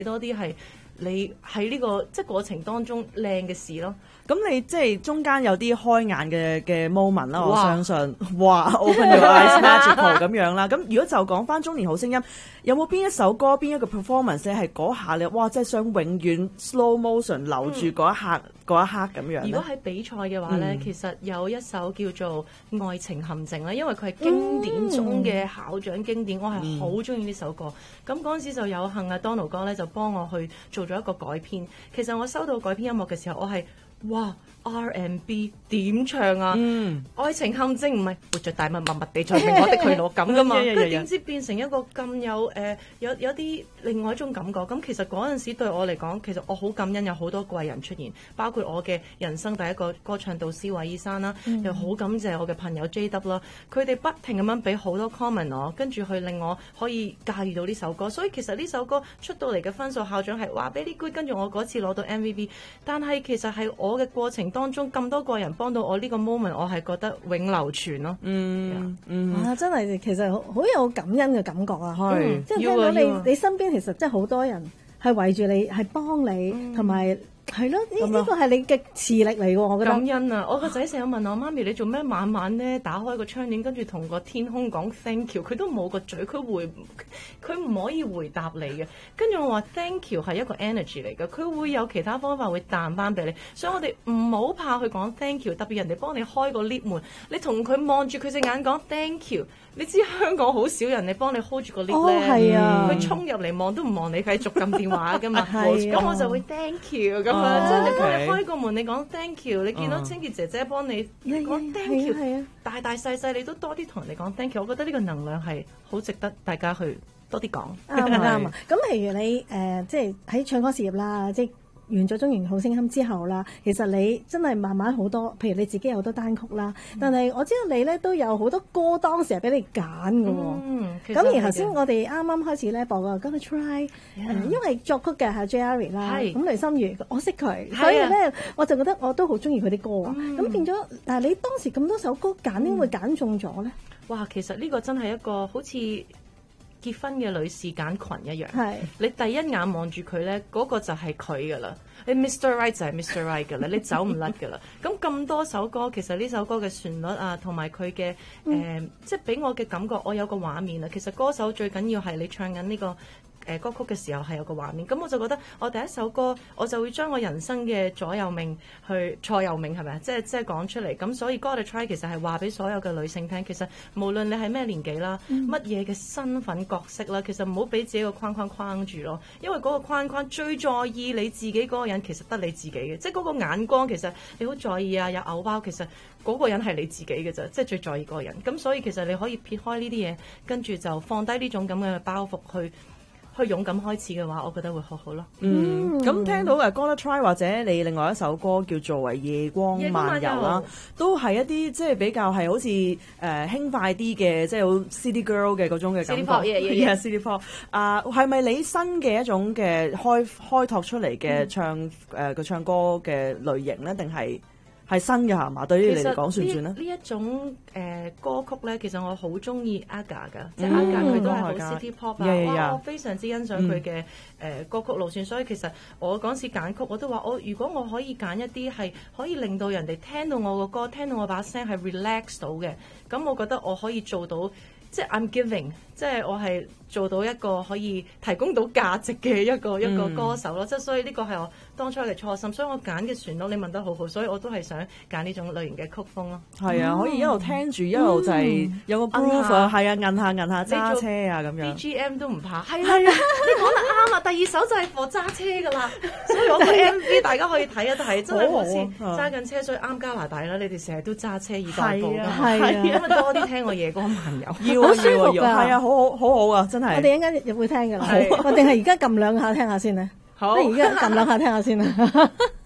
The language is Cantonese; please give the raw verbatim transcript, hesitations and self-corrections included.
多啲係你喺呢、這個即係過程當中靚嘅事咯。 咁你即係中間有啲開眼嘅嘅 moment 啦，我相信，哇 ，Open Your Eyes Magical 咁樣啦。咁如果就講翻中年好聲音，有冇邊一首歌、邊一個 performance 係嗰下你哇，真係想永遠 slow motion 留住嗰一刻嗰、嗯、一刻咁樣？ 如果喺比賽嘅話咧、嗯，其實有一首叫做《愛情陷阱》啦，因為佢係經典中嘅考獎經典，嗯、我係好中意呢首歌。咁嗰陣時就有幸啊 Donald 哥咧就幫我去做咗一個改編。其實我收到改編音樂嘅時候，我係哇 R and B 點唱啊！嗯、愛情陷阱唔係活著大默默默地在命我的去路咁噶嘛，跟住點知變成一個咁有誒、呃、有有啲另外一種感覺。咁其實嗰陣時對我嚟講，其實我好感恩有好多貴人出現，包括我嘅人生第一個歌唱導師韋醫生啦，嗯、又好感謝我嘅朋友 J W 啦，佢哋不停咁樣俾好多 comment 我，跟住去令我可以駕馭到呢首歌。所以其實呢首歌出到嚟嘅分數校長係話 very good， 跟住我嗰次攞到 M V P， 但係其實係我嘅過程當中咁多個人幫到我呢個 moment， 我係覺得永流傳咯。嗯嗯，啊真係其實好好有感恩嘅感覺啊！係，即係聽到你你身邊其實真係好多人係圍住你，係幫你同埋。係咯，呢呢個係你嘅磁力嚟喎，我覺得。感恩啊！我個仔成日問我媽咪，你做咩晚晚咧打開個窗簾，跟住同個天空講 thank you， 佢都冇個嘴，佢回佢唔可以回答你嘅。跟住我話 thank you 係一個 energy 嚟嘅，佢會有其他方法會彈翻俾你，所以我哋唔好怕去講 thank you， 特別人哋幫你開個 lift 門，你同佢望住佢隻眼講 thank you。你知香港好少人你幫你 hold 住個 lift 咧，佢、哦、衝入嚟望都唔望你，繼續撳電話噶嘛。咁、啊、我就會 thank you 咁樣，即、哦、係你幫你開個門，你講 thank you，、哦、你見到清潔姐姐幫你講 thank you，、啊啊、大大細細你都多啲同人哋講 thank you。我覺得呢個能量係好值得大家去多啲講。 啱啊啱啊！咁譬如你誒、呃，即係喺唱歌事業啦，即係。完咗中年好聲音之後啦，其實你真係慢慢好多，譬如你自己有好多單曲啦，嗯、但係我知道你咧都有好多歌當時係俾你揀嘅喎。咁、嗯、而頭先我哋啱啱開始咧播個 Gonna Try，、yeah. 呃、因為作曲嘅係 Jerry 啦，咁雷心如我識佢，所以咧我就覺得我都好中意佢啲歌啊。咁、嗯、變咗，但係你當時咁多首歌揀，點會揀中咗咧？ 哇，其實呢個真係一個好似結婚嘅女士揀裙一樣，係你第一眼望住佢咧，嗰、嗰個就係佢噶啦。你 Mister Right 就係 Mister Right 噶啦，你走唔甩噶啦。咁咁多首歌，其實呢首歌嘅旋律啊，同埋佢嘅誒，即係俾我嘅感覺，我有個畫面啊。其實歌手最緊要係你唱緊呢個誒歌曲嘅時候係有個畫面。咁我就覺得我第一首歌，我就會將我人生嘅左右命去錯右命係咪啊？即係即係講出嚟。咁所以 Gonna Try 其實係話俾所有嘅女性聽，其實無論你係咩年紀啦，乜嘢嘅身份角色啦，其實唔好俾自己個框框框住咯。因為嗰個框框最在意你自己嗰個人，其實得你自己嘅，即係嗰個眼光其實你好在意啊，有偶包，其實嗰個人係你自己嘅啫，即係最在意嗰個人。咁所以其實你可以撇開呢啲嘢，跟住就放低呢種咁嘅包袱去。去勇敢開始嘅話，我覺得會好好咯。 嗯，咁、嗯、聽到嘅 Gonna Try 或者你另外一首歌叫做為夜光漫遊啦，都係一啲即係比較係好似誒、呃、輕快啲嘅，即係好 City Girl 嘅嗰種嘅感覺。City Pop， yeah, yeah, yeah. City Pop 啊，係咪你新嘅一種嘅開開拓出嚟嘅唱誒個、嗯呃、唱歌嘅類型咧，定係？係新嘅係嘛？對於你嚟講算唔算咧？ 呢一種誒、呃、歌曲咧，其實我好中意 Aga 噶，即係 Aga 佢都係好 City Pop 啊、yeah, yeah, yeah. 我非常之欣賞佢嘅誒歌曲路線。所以其實我嗰時揀曲，我都話我如果我可以揀一啲係可以令到人哋聽到我個歌，聽到我把聲係 relax 到嘅，咁我覺得我可以做到，即係 I'm giving， 即係我係做到一個可以提供到價值嘅一個、嗯、一個歌手咯。即係所以呢個係我當初嘅初心，所以我揀嘅旋律你問得好好，所以我都係想揀呢種類型嘅曲風咯。係啊， 可以一路聽住、嗯、一路就係有個 groove 啊，係啊，摁下摁下揸車啊咁樣。B G M 都唔怕。係啊，你講得啱啊！第二首就係我揸車噶啦，所以我個 M V 大家可以睇一睇，真係好似揸緊車，所以啱加拿大啦。你哋成日都揸車以代步㗎，係啊，咁啊多啲聽我夜光漫遊，要啊要啊要，係啊，好好好好啊，真係。我哋一陣間又會聽㗎啦，我定係而家撳兩下聽下先咧。好，不如而家撳兩下聽下先啦。